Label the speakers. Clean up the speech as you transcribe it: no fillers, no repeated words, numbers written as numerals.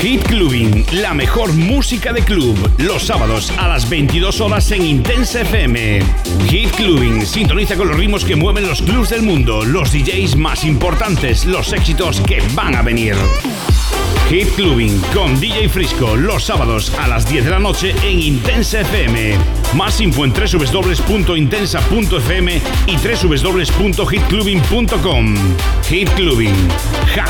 Speaker 1: Hit Clubbing, la mejor música de club, los sábados a las 22 horas en Intensa FM. Hit Clubbing, sintoniza con los ritmos que mueven los clubs del mundo, los DJs más importantes, los éxitos que van a venir. Hit Clubbing con DJ Frisco, los sábados a las 10 de la noche en Intensa FM. Más info en www.intensa.fm y www.hitclubbing.com. Hit Clubbing,